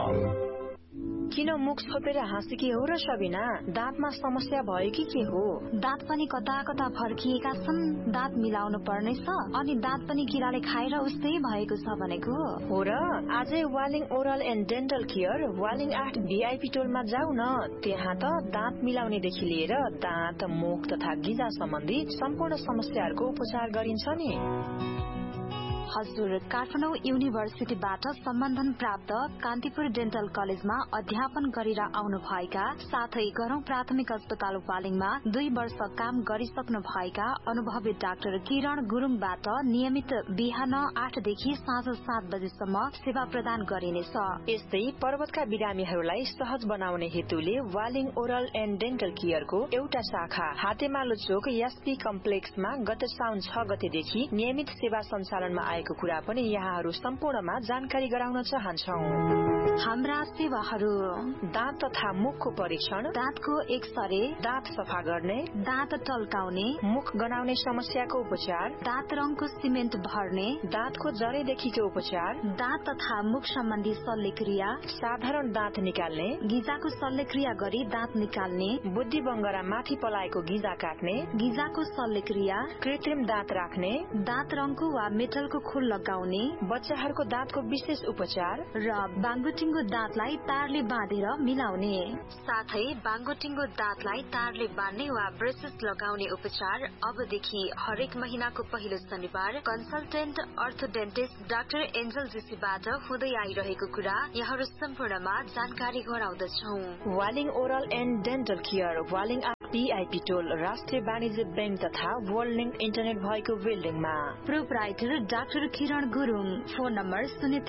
किन मुख छोपेर हाँसेकी हो र सबिना? दाँतमा समस्या भयो कि के हो? दाँत पनि कता कता फर्किएका छन्, दाँत मिलाउनु पर्नेछ, अनि दाँत पनि किराले खाएर उस्तै भएको छ भनेको हो र। आजै Waling oral and dental care Waling 8 VIP टोलमा जाऊ न। त्यहाँ त दाँत मिलाउनेदेखि लिएर दाँत, मुख तथा गिजा सम्बन्धी सम्पूर्ण समस्याहरूको उपचार गरिन्छ नि। हजुर, काठमाडौँ युनिभर्सिटीबाट सम्बन्धन प्राप्त कान्तिपुर डेन्टल कलेजमा अध्यापन गरेर आउनु भएका साथै गरौं प्राथमिक अस्पताल वालिङमा 2 वर्ष काम गरिसक्नु भएका अनुभवी डाक्टर किरण गुरुङबाट नियमित बिहान 8 देखि साँझ 7 बजेसम्म सेवा प्रदान गरिनेछ। यस्तै पर्वतका बिरामीहरूलाई सहज बनाउने हेतुले वालिङ ओरल एन्ड डेन्टल केयरको एउटा शाखा हातेमालो चोक एसपी कम्प्लेक्समा गत साउन 6 गतेदेखि नियमित सेवा सञ्चालनमा आएको कुरा पनि यहाँहरू सम्पूर्णमा जानकारी गराउन चाहन्छौ। हाम्रा सेवाहरू: दाँत तथा मुखको परीक्षण, दाँतको एक्सरे, दाँत सफा गर्ने, दाँत टल्काउने, मुख गनाउने समस्याको उपचार, दाँत रङको सिमेन्ट भर्ने, दाँतको जरेदेखिको उपचार, दाँत तथा मुख सम्बन्धी शल्यक्रिया, साधारण दाँत निकाल्ने, गिजाको शल्यक्रिया गरी दाँत निकाल्ने, बुद्धि बङ्गरा माथि पलाएको गिजा काट्ने, गिजाको शल्यक्रिया, कृत्रिम दाँत राख्ने, दाँत रङको वा मेटलको खोल लगाउने, बच्चाहरूको दाँतको विशेष उपचार र बाङ्गोटिङ्गो दाँतलाई तारले बाँधेर मिलाउने, साथै बाङ्गोटिङ्गो दाँतलाई तारले बाँध्ने वा ब्रेसेस लगाउने उपचार अबदेखि हरेक महिनाको पहिलो शनिबार कन्सल्टेन्ट अर्थोडेन्टिस्ट डाक्टर एन्जल जेसीबाट हुँदै आइरहेको कुरा यहाँहरू सम्पूर्णमा जानकारी गराउँदछौ। Waling oral and dental care Waling VIP टोल राष्ट्रिय वाणिज्य बैंक तथा वर्ल्ड इन्टरनेट भएको बिल्डिङमा। प्रोपराइटर डाक्टर किरण Gurung. Phone number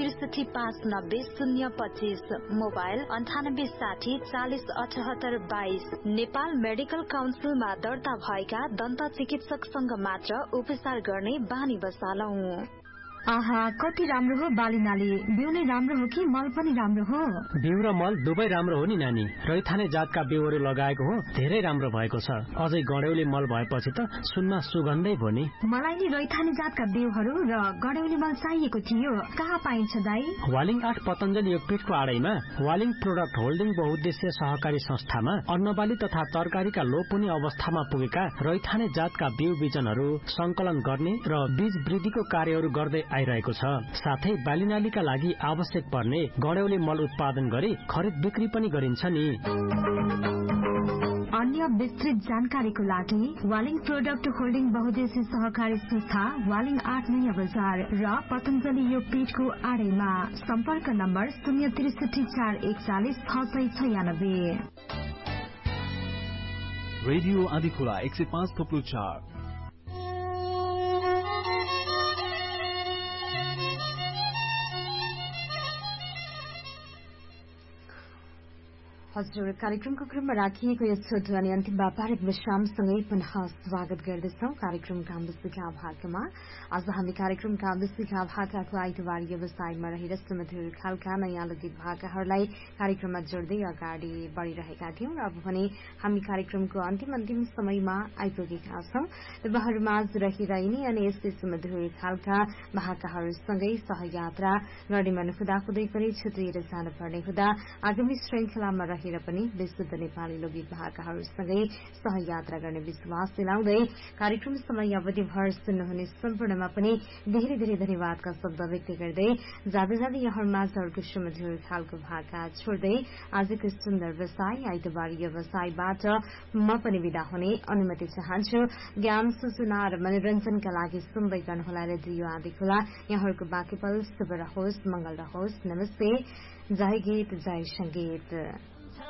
063590025, mobile 9860407822। Nepal medical काउन्सिलमा दर्ता भएका दन्त चिकित्सकसँग मात्र उपचार गर्ने बानी बसालौ। आहा, कति राम्रो हो बालीनाली। बिउ नै राम्रो हो कि मल पनि राम्रो हो? बिउ र मल दुवै राम्रो हो नि नानी। रैथाने जातका बिउहरू लगाएको हो, धेरै राम्रो भएको छ। अझै गड्यौली मल भएपछि त सुनमा सुगन्धै भयो नि। मलाई नि रैथाने जातका बिउहरू र गड्यौली मल चाहिएको थियो। कहाँ पाइन्छ दाई? वालिङ 8 पतञ्जलि योगपीठको आडैमा वालिङ प्रोडक्ट होल्डिङ बहुद्देश्य सहकारी संस्थामा अन्नबाली तथा तरकारीका लोपुनी अवस्थामा पुगेका रैथाने जातका बिउ बिजनहरू संकलन गर्ने र बीज वृद्धिको कार्यहरू गर्दै आइरहेको छ। साथै बालीनालीका लागि आवश्यक पर्ने गड्यौली मल उत्पादन गरी खरिद बिक्री पनि गरिन्छ नि। अन्य विस्तृत जानकारीको लागि वालिङ प्रोडक्ट होल्डिङ बहुद्देश्य सहकारी संस्था वालिङ 8 नयाँ बजार र पतञ्जलि योगपीठको आडैमा। सम्पर्क नम्बर 06341469696। रेडियो आदिखोला 105.4। हजुर, कार्यक्रमको क्रममा राखिएको यस छोटो अनि अन्तिम व्यापारिक विश्रामसँगै पुनः स्वागत गर्दछौ कार्यक्रम काम विश्वका भागमा। आज हामी कार्यक्रम काम विश्वका भागको आइतबार व्यवसायमा रहेर सुमधुर खालका नयाँ लोकगीत भाकाहरूलाई कार्यक्रममा जोड्दै अगाडि बढ़िरहेका थियौं र अब भने हामी कार्यक्रमको अन्तिम समयमा आइपुगेका छौं। व्यवहारमाझ रहिरहने अनि यस्तै सुमधुर खालका भाकाहरूसँगै सहयात्रा गर्ने मन हुँदाहुँदै पनि छुटिएर जानुपर्ने हुँदा आगामी श्रृंखलामा पनि विशुद्ध नेपाली लोकगीत भाकाहरूसँगै सहयात्रा गर्ने विश्वास दिलाउँदै कार्यक्रम समय अवधिभर सुन्नुहुने सम्पूर्णमा पनि धेरै धेरै धन्यवादका शब्द व्यक्त गर्दै जाँदै यहाँहरूमाझ अर्को सुमधुर खालको भाका छोड्दै आजको सुन्दर व्यवसाय आइतबार व्यवसायबाट म पनि विदा हुने अनुमति चाहन्छु। ज्ञान सूचना र मनोरञ्जनका लागि सुन्दै गर्नुहोला रेडियो आदिखोला। यहाँहरूको बाँकी पल शुभ रहोस्, मंगल रहोस्। नमस्ते। जय गीत, जय संगीत।